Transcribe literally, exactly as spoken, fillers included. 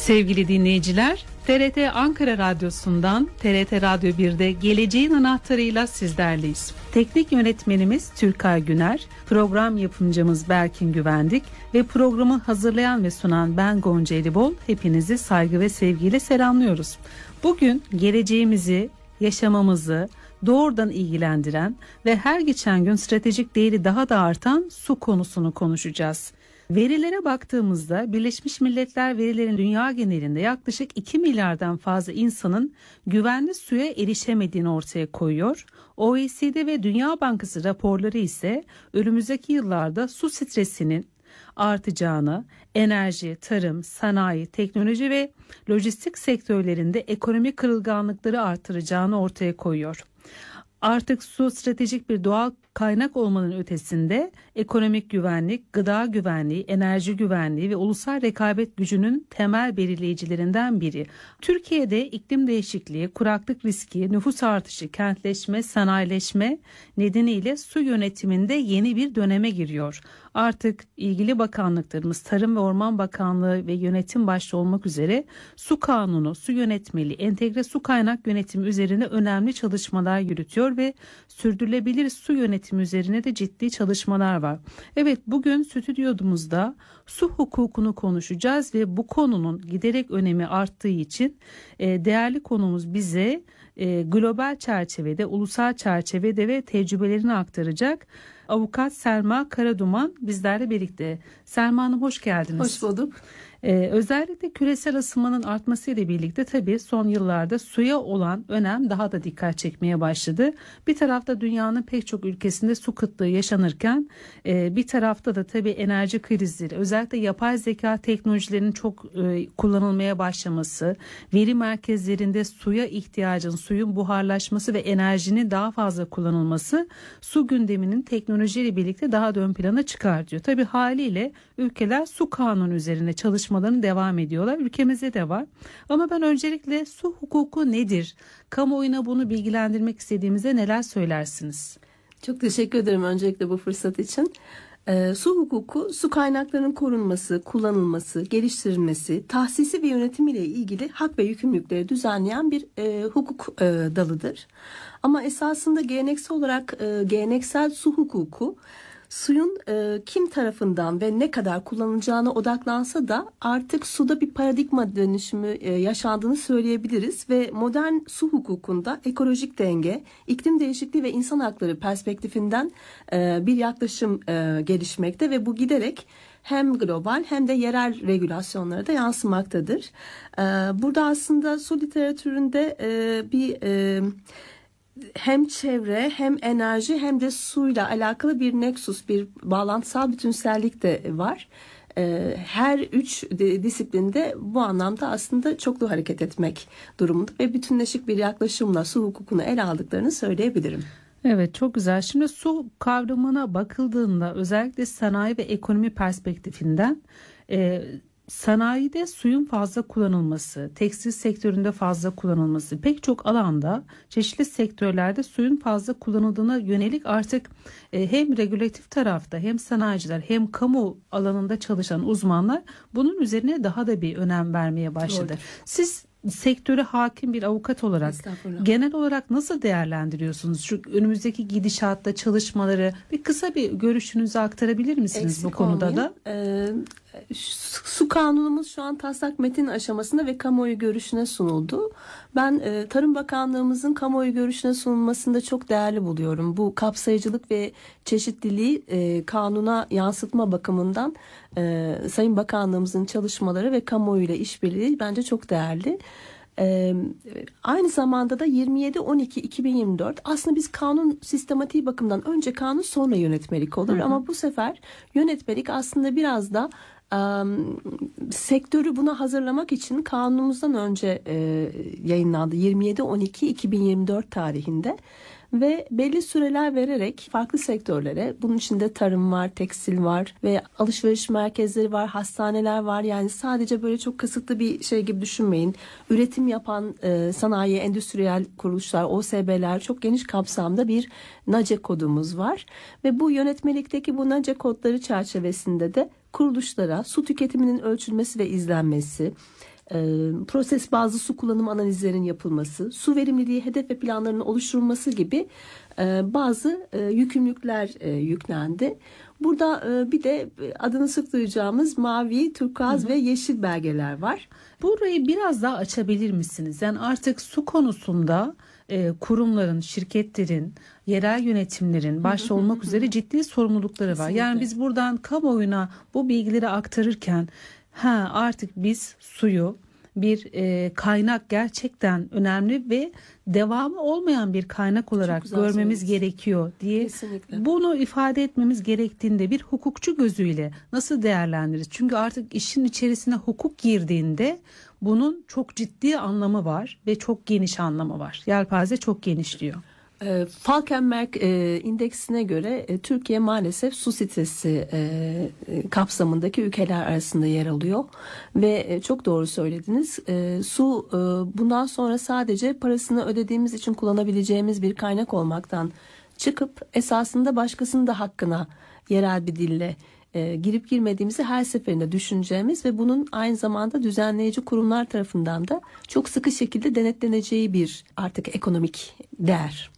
Sevgili dinleyiciler, T R T Ankara Radyosu'ndan T R T Radyo bir'de Geleceğin Anahtarı'yla sizlerleyiz. Teknik yönetmenimiz Türkay Güner, program yapımcımız Berkin Güvendik ve programı hazırlayan ve sunan ben Gonca Elibol. Hepinizi saygı ve sevgiyle selamlıyoruz. Bugün geleceğimizi, yaşamamızı doğrudan ilgilendiren ve her geçen gün stratejik değeri daha da artan su konusunu konuşacağız. Verilere baktığımızda Birleşmiş Milletler verilerin dünya genelinde yaklaşık iki milyardan fazla insanın güvenli suya erişemediğini ortaya koyuyor. O E C D ve Dünya Bankası raporları ise önümüzdeki yıllarda su stresinin artacağını, enerji, tarım, sanayi, teknoloji ve lojistik sektörlerinde ekonomik kırılganlıkları artıracağını ortaya koyuyor. Artık su stratejik bir doğal kaynak olmanın ötesinde ekonomik güvenlik, gıda güvenliği, enerji güvenliği ve ulusal rekabet gücünün temel belirleyicilerinden biri. Türkiye'de iklim değişikliği, kuraklık riski, nüfus artışı, kentleşme, sanayileşme nedeniyle su yönetiminde yeni bir döneme giriyor. Artık ilgili bakanlıklarımız Tarım ve Orman Bakanlığı ve yönetim başta olmak üzere su kanunu, su yönetmeliği, entegre su kaynak yönetimi üzerine önemli çalışmalar yürütüyor ve sürdürülebilir su yönetimi üzerine de ciddi çalışmalar var. Evet, bugün stüdyomuzda su hukukunu konuşacağız ve bu konunun giderek önemi arttığı için değerli konuğumuz bize global çerçevede, ulusal çerçevede ve tecrübelerini aktaracak. Avukat Selma Karaduman bizlerle birlikte. Selma Hanım, hoş geldiniz. Hoş bulduk. Ee, özellikle küresel ısınmanın artmasıyla birlikte tabii son yıllarda suya olan önem daha da dikkat çekmeye başladı. Bir tarafta dünyanın pek çok ülkesinde su kıtlığı yaşanırken e, bir tarafta da tabii enerji krizleri, özellikle yapay zeka teknolojilerinin çok e, kullanılmaya başlaması, veri merkezlerinde suya ihtiyacın, suyun buharlaşması ve enerjinin daha fazla kullanılması su gündeminin teknolojiyle birlikte daha da ön plana çıkartıyor. Tabii haliyle ülkeler su kanunu üzerine çalışmalarını devam ediyorlar. Ülkemizde de var. Ama ben öncelikle su hukuku nedir? Kamuoyuna bunu bilgilendirmek istediğimizde neler söylersiniz? Çok teşekkür ederim öncelikle bu fırsat için. E, su hukuku, su kaynaklarının korunması, kullanılması, geliştirilmesi, tahsisi ve yönetimiyle ilgili hak ve yükümlülükleri düzenleyen bir e, hukuk e, dalıdır. Ama esasında geleneksel olarak e, geleneksel su hukuku suyun e, kim tarafından ve ne kadar kullanılacağına odaklansa da artık suda bir paradigma dönüşümü e, yaşandığını söyleyebiliriz ve modern su hukukunda ekolojik denge, iklim değişikliği ve insan hakları perspektifinden e, bir yaklaşım e, gelişmekte ve bu giderek hem global hem de yerel regülasyonlara da yansımaktadır. E, burada aslında su literatüründe e, bir e, hem çevre hem enerji hem de suyla alakalı bir nexus, bir bağlantısal bütünsellik de var. Her üç disiplinde bu anlamda aslında çoklu hareket etmek durumunda ve bütünleşik bir yaklaşımla su hukukunu ele aldıklarını söyleyebilirim. Evet, çok güzel. Şimdi su kavramına bakıldığında özellikle sanayi ve ekonomi perspektifinden e, sanayide suyun fazla kullanılması, tekstil sektöründe fazla kullanılması, pek çok alanda, çeşitli sektörlerde suyun fazla kullanıldığına yönelik artık e, hem regülatif tarafta hem sanayiciler hem kamu alanında çalışan uzmanlar bunun üzerine daha da bir önem vermeye başladı. Doğru. Siz sektöre hakim bir avukat olarak genel olarak nasıl değerlendiriyorsunuz? Şu önümüzdeki gidişatta çalışmaları bir kısa bir görüşünüzü aktarabilir misiniz? Eksik bu konuda olmayayım. da? Ee, su kanunumuz şu an taslak metin aşamasında ve kamuoyu görüşüne sunuldu. Ben e, Tarım Bakanlığımızın kamuoyu görüşüne sunulmasını da çok değerli buluyorum. Bu kapsayıcılık ve çeşitliliği e, kanuna yansıtma bakımından e, Sayın Bakanlığımızın çalışmaları ve kamuoyuyla işbirliği bence çok değerli. Ee, aynı zamanda da yirmi yedi on iki iki bin yirmi dört aslında biz kanun sistematiği bakımından önce kanun sonra yönetmelik olur. Hı hı. Ama bu sefer yönetmelik aslında biraz da Um, sektörü buna hazırlamak için kanunumuzdan önce e, yayınlandı yirmi yedi on iki iki bin yirmi dört tarihinde ve belli süreler vererek farklı sektörlere, bunun içinde tarım var, tekstil var ve alışveriş merkezleri var, hastaneler var. Yani sadece böyle çok kısıtlı bir şey gibi düşünmeyin. Üretim yapan e, sanayi, endüstriyel kuruluşlar, O S B'ler, çok geniş kapsamda bir NACE kodumuz var ve bu yönetmelikteki bu NACE kodları çerçevesinde de kuruluşlara su tüketiminin ölçülmesi ve izlenmesi, e, proses bazlı su kullanım analizlerinin yapılması, su verimliliği hedef ve planlarının oluşturulması gibi e, bazı e, yükümlülükler e, yüklendi. Burada e, bir de adını sık duyacağımız mavi, turkuaz hı hı. ve yeşil belgeler var. Burayı biraz daha açabilir misiniz? Yani artık su konusunda e, kurumların, şirketlerin, yerel yönetimlerin başta olmak üzere ciddi sorumlulukları var. Kesinlikle. Yani biz buradan kamuoyuna bu bilgileri aktarırken ha artık biz suyu bir e, kaynak, gerçekten önemli ve devamı olmayan bir kaynak olarak görmemiz söylediniz. Gerekiyor diye Kesinlikle. Bunu ifade etmemiz gerektiğinde bir hukukçu gözüyle nasıl değerlendiririz? Çünkü artık işin içerisine hukuk girdiğinde bunun çok ciddi anlamı var ve çok geniş anlamı var. Yelpaze çok genişliyor. E, Falkenberg e, indeksine göre e, Türkiye maalesef su sitesi e, e, kapsamındaki ülkeler arasında yer alıyor ve e, çok doğru söylediniz. E, su e, bundan sonra sadece parasını ödediğimiz için kullanabileceğimiz bir kaynak olmaktan çıkıp esasında başkasının da hakkına yerel bir dille e, girip girmediğimizi her seferinde düşüneceğimiz ve bunun aynı zamanda düzenleyici kurumlar tarafından da çok sıkı şekilde denetleneceği bir artık ekonomik değer.